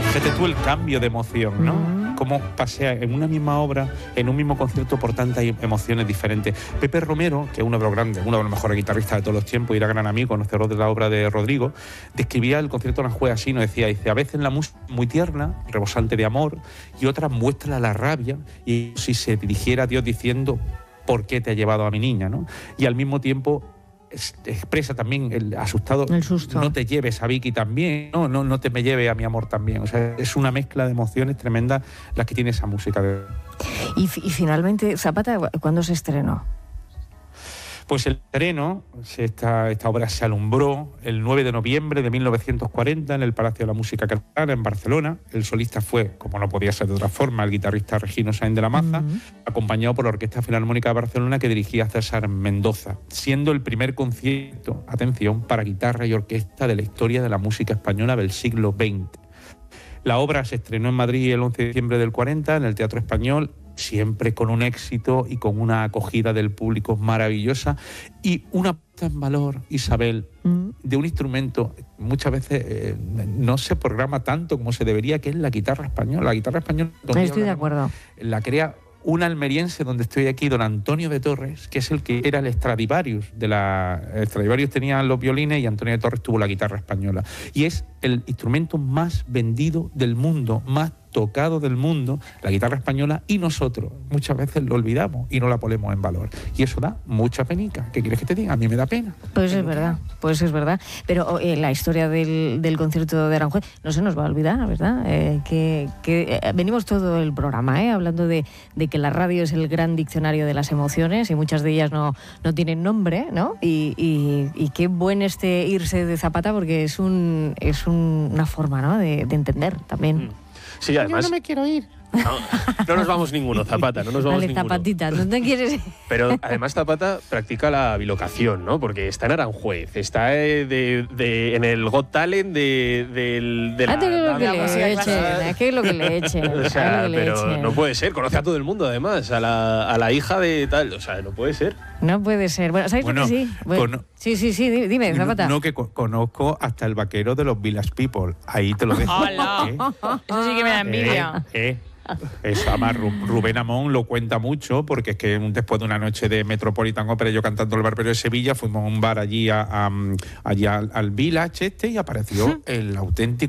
Fíjate tú el cambio de emoción, ¿no? Cómo pasea en una misma obra, en un mismo concierto, por tantas emociones diferentes. Pepe Romero, que es uno de los grandes, uno de los mejores guitarristas de todos los tiempos, y era gran amigo, conocedor de la obra de Rodrigo, describía el concierto de Aranjuez así, nos decía, a veces la música es muy tierna, rebosante de amor, y otras muestra la rabia, y si se dirigiera a Dios diciendo, ¿por qué te ha llevado a mi niña?, ¿no? Y al mismo tiempo expresa también el asustado, el susto. No te lleves a Vicky también, no te me lleve a mi amor también. O sea, es una mezcla de emociones tremendas las que tiene esa música. Y finalmente, Zapata, ¿cuándo se estrenó? Pues el estreno, esta obra se alumbró el 9 de noviembre de 1940 en el Palacio de la Música Catalana, en Barcelona. El solista fue, como no podía ser de otra forma, el guitarrista Regino Sáenz de la Maza, acompañado por la Orquesta Filarmónica de Barcelona, que dirigía César Mendoza, siendo el primer concierto, atención, para guitarra y orquesta de la historia de la música española del siglo XX. La obra se estrenó en Madrid el 11 de diciembre del 40, en el Teatro Español, siempre con un éxito y con una acogida del público maravillosa y una puesta en valor, Isabel, de un instrumento muchas veces no se programa tanto como se debería, que es la guitarra española. La guitarra española, estoy de acuerdo, la crea un almeriense, donde estoy aquí, don Antonio de Torres, que es el que era el Stradivarius Stradivarius tenía los violines y Antonio de Torres tuvo la guitarra española, y es el instrumento más vendido del mundo, más tocado del mundo, la guitarra española, y nosotros muchas veces lo olvidamos y no la ponemos en valor, y eso da mucha penica. ¿Qué quieres que te diga? A mí me da pena. Pues es verdad, pero la historia del concierto de Aranjuez no se nos va a olvidar, ¿verdad? Que venimos todo el programa hablando de que la radio es el gran diccionario de las emociones y muchas de ellas no tienen nombre, ¿no? Y qué buen irse de Zapata, porque es una forma, ¿no?, de entender también. Sí, además, yo no me quiero ir. No nos vamos ninguno, Zapata, no nos vamos ninguno. Zapatita, ¿no te quieres ir? Pero además Zapata practica la bilocación, ¿no? Porque está en Aranjuez, está en el Got Talent de la... ¿Qué es lo que le echen? O sea, pero no puede ser, conoce a todo el mundo además, a la hija de tal, o sea, no puede ser. No puede ser. Bueno, ¿sabes lo que sí? Bueno, sí, dime, Zapata. No, que conozco hasta el vaquero de los Village People. Ahí te lo dejo. ¡Hola! Eso sí que me da envidia. Eso, además, Rubén Amón lo cuenta mucho, porque es que después de una noche de Metropolitan Opera, yo cantando el Barbero de Sevilla, fuimos a un bar allí al Village y apareció el auténtico